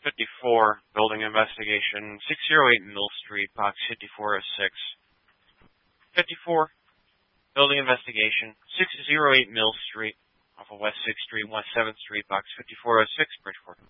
54, building investigation, 608 Mill Street, box 5406. 54, building investigation, 608 Mill Street, off of West 6th Street, West 7th Street, box 5406, Bridgeport.